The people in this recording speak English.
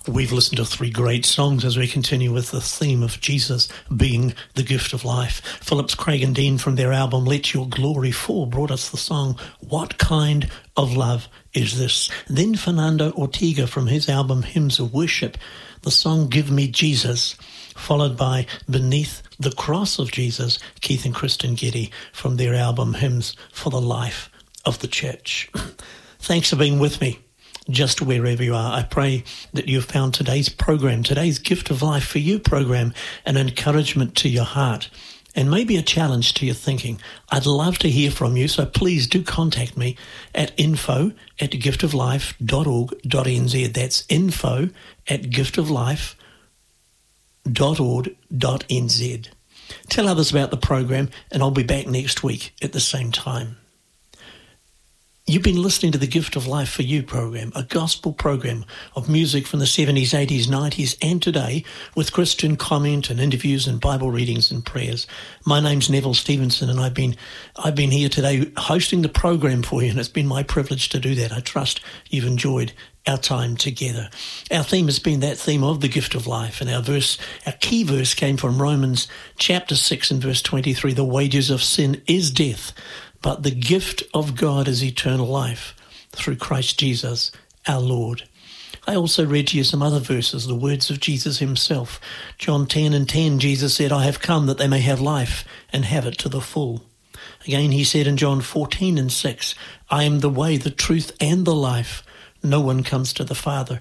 We've listened to three great songs as we continue with the theme of Jesus being the gift of life. Phillips, Craig and Dean from their album Let Your Glory Fall brought us the song What Kind of Love Is This? Then Fernando Ortega from his album Hymns of Worship, the song Give Me Jesus, followed by Beneath the Cross of Jesus, Keith and Kristen Getty from their album Hymns for the Life of the Church. Thanks for being with me. Just wherever you are, I pray that you've found today's program, today's Gift of Life for You program, an encouragement to your heart and maybe a challenge to your thinking. I'd love to hear from you, so please do contact me at info@giftoflife.org.nz. That's info@giftoflife.org.nz. Tell others about the program, and I'll be back next week at the same time. You've been listening to the Gift of Life for You program, a gospel program of music from the 70s, 80s, 90s and today with Christian comment and interviews and Bible readings and prayers. My name's Neville Stevenson and I've been here today hosting the program for you, and it's been my privilege to do that. I trust you've enjoyed our time together. Our theme has been that theme of the gift of life, and our key verse came from Romans chapter 6 and verse 23. The wages of sin is death, but the gift of God is eternal life through Christ Jesus our Lord. I also read to you some other verses, the words of Jesus himself. John 10:10, Jesus said, I have come that they may have life and have it to the full. Again, he said in John 14:6, I am the way, the truth, and the life. No one comes to the Father